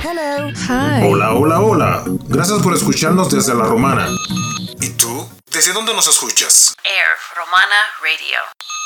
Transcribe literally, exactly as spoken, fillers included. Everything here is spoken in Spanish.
Hello. Hi. Hola, hola, hola. Gracias por escucharnos desde La Romana. ¿Y tú? ¿Desde dónde nos escuchas? Air Romana Radio.